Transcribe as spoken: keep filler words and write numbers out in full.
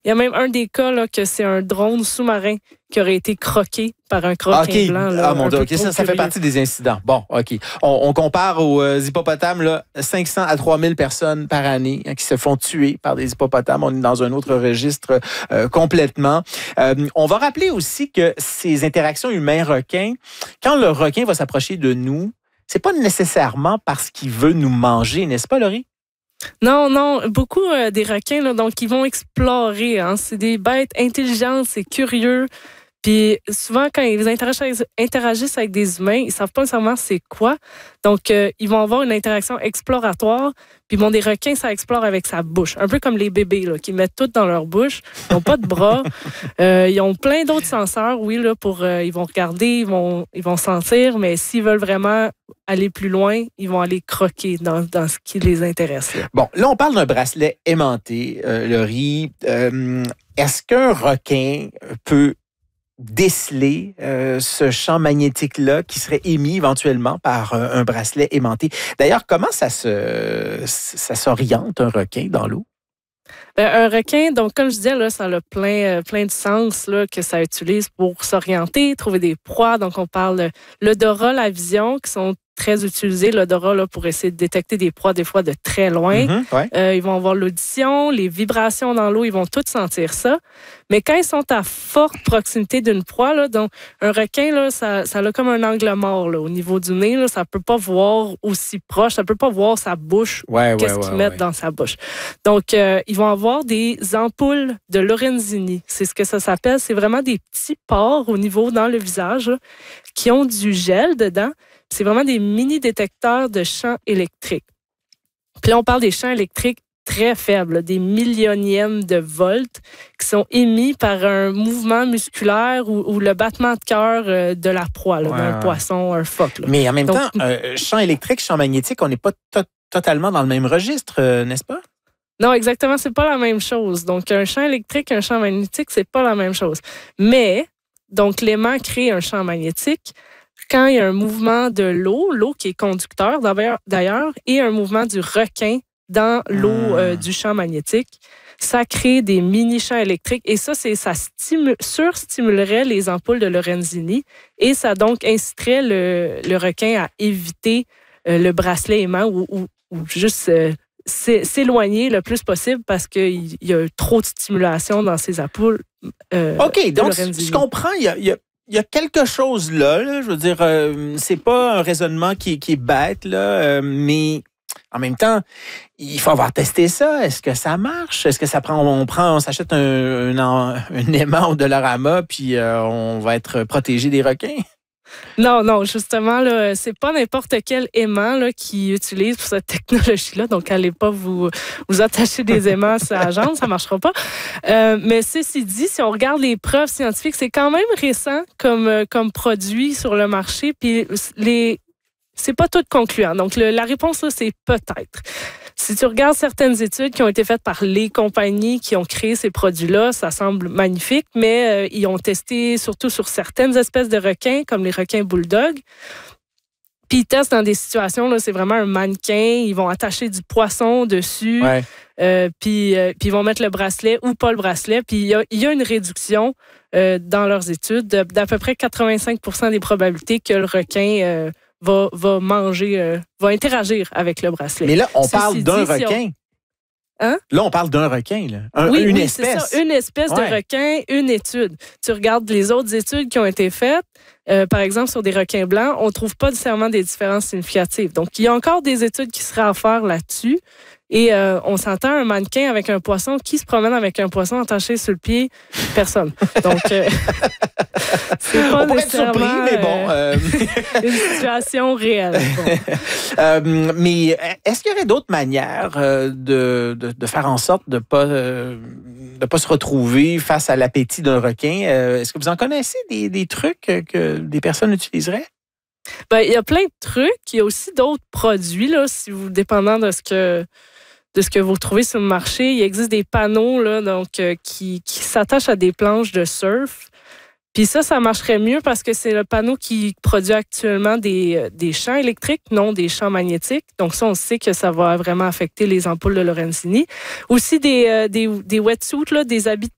Il y a même un des cas là, que c'est un drone sous-marin qui aurait été croqué par un croquin okay. blanc. Là, ah mon Dieu, okay. ça, ça fait partie des incidents. Bon, OK. On, on compare aux euh, hippopotames, là, cinq cents à trois mille personnes par année hein, qui se font tuer par des hippopotames. On est dans un autre registre euh, complètement. Euh, on va rappeler aussi que ces interactions humain-requin, quand le requin va s'approcher de nous, c'est pas nécessairement parce qu'il veut nous manger, n'est-ce pas, Laurie? Non, non. Beaucoup euh, des requins, là, donc, ils vont explorer. Hein. C'est des bêtes intelligentes, c'est curieux. Puis souvent, quand ils interagissent, interagissent avec des humains, ils savent pas nécessairement c'est quoi. Donc, euh, ils vont avoir une interaction exploratoire. Puis bon, des requins, ça explore avec sa bouche. Un peu comme les bébés, là, qui mettent tout dans leur bouche. Ils n'ont pas de bras. Euh, ils ont plein d'autres senseurs, oui, là, pour euh, ils vont regarder, ils vont, ils vont sentir, mais s'ils veulent vraiment aller plus loin, ils vont aller croquer dans, dans ce qui les intéresse. Là. Bon, là, on parle d'un bracelet aimanté, euh, Laurie. Euh, est-ce qu'un requin peut déceler euh, ce champ magnétique-là qui serait émis éventuellement par euh, un bracelet aimanté? D'ailleurs, comment ça se ça s'oriente, un requin, dans l'eau? Ben, un requin, donc comme je disais, là, ça a plein, euh, plein de sens là, que ça utilise pour s'orienter, trouver des proies. Donc, on parle de l'odorat, la vision, qui sont très utilisés, l'odorat, là, pour essayer de détecter des proies, des fois de très loin. Mm-hmm, ouais. euh, ils vont avoir l'audition, les vibrations dans l'eau, ils vont tous sentir ça. Mais quand ils sont à forte proximité d'une proie, là, donc un requin, là, ça, ça a comme un angle mort là, au niveau du nez. Là, ça ne peut pas voir aussi proche, ça ne peut pas voir sa bouche, ouais, qu'est-ce ouais, qu'ils ouais, mettent ouais. dans sa bouche. Donc, euh, ils vont avoir des ampoules de Lorenzini. C'est ce que ça s'appelle. C'est vraiment des petits pores au niveau dans le visage là, qui ont du gel dedans. C'est vraiment des mini-détecteurs de champs électriques. Puis là, on parle des champs électriques très faibles, là, des millionièmes de volts qui sont émis par un mouvement musculaire ou, ou le battement de cœur euh, de la proie, là, ouais, d'un ouais. poisson, un phoque. Là. Mais en même Donc, temps, euh, champ électrique, champ magnétique, on n'est pas to- totalement dans le même registre, euh, n'est-ce pas? Non, exactement, c'est pas la même chose. Donc, un champ électrique, un champ magnétique, c'est pas la même chose. Mais, donc, l'aimant crée un champ magnétique quand il y a un mouvement de l'eau, l'eau qui est conducteur d'ailleurs, et un mouvement du requin dans l'eau euh, du champ magnétique, ça crée des mini-champs électriques et ça, c'est, ça stimu- surstimulerait les ampoules de Lorenzini et ça donc inciterait le, le requin à éviter euh, le bracelet aimant ou, ou, ou juste euh, s'éloigner le plus possible parce qu'il y a trop de stimulation dans ces ampoules. Euh, OK, donc je comprends, il y a... Il y a... Il y a quelque chose là, là je veux dire, euh, c'est pas un raisonnement qui, qui est bête, là, euh, mais en même temps, il faut avoir testé ça. Est-ce que ça marche? Est-ce que ça prend, on prend, on s'achète un, un, un aimant au Dollarama, puis euh, on va être protégé des requins? Non, non, justement, là, c'est pas n'importe quel aimant là, qui utilise pour cette technologie-là. Donc, allez pas vous, vous attacher des aimants sur la jambe, ça marchera pas. Euh, mais ceci dit, si on regarde les preuves scientifiques, c'est quand même récent comme, comme produit sur le marché. Puis, les, c'est pas tout concluant. Donc, le, la réponse, là, c'est peut-être. Si tu regardes certaines études qui ont été faites par les compagnies qui ont créé ces produits-là, ça semble magnifique, mais euh, ils ont testé surtout sur certaines espèces de requins, comme les requins bulldog. Puis ils testent dans des situations, là, c'est vraiment un mannequin, ils vont attacher du poisson dessus, ouais. euh, puis, euh, puis ils vont mettre le bracelet ou pas le bracelet, puis il y a, il y a une réduction euh, dans leurs études d'à peu près quatre-vingt-cinq pour cent des probabilités que le requin... Euh, Va, va manger, euh, va interagir avec le bracelet. Mais là, on Ceci parle d'un dit, requin. Si on... Hein? Là, on parle d'un requin, là. Un, oui, une oui, espèce. C'est ça, une espèce ouais. de requin, une étude. Tu regardes les autres études qui ont été faites, euh, par exemple, sur des requins blancs, on ne trouve pas nécessairement des différences significatives. Donc, il y a encore des études qui seraient à faire là-dessus. Et euh, on s'entend un mannequin avec un poisson. Qui se promène avec un poisson attaché sur le pied? Personne. Donc, euh, c'est pas on pourrait être surpris, mais bon. Euh... une situation réelle. Bon. euh, mais est-ce qu'il y aurait d'autres manières euh, de, de, de faire en sorte de ne pas, euh, de pas se retrouver face à l'appétit d'un requin? Euh, est-ce que vous en connaissez des, des trucs que des personnes utiliseraient? Ben, il y a plein de trucs. Il y a aussi d'autres produits, là, si vous, dépendant de ce que... de ce que vous trouvez sur le marché. Il existe des panneaux là, donc, euh, qui, qui s'attachent à des planches de surf. Puis ça, ça marcherait mieux parce que c'est le panneau qui produit actuellement des, des champs électriques, non des champs magnétiques. Donc ça, on sait que ça va vraiment affecter les ampoules de Lorenzini. Aussi des, euh, des, des wetsuits, là, des habits de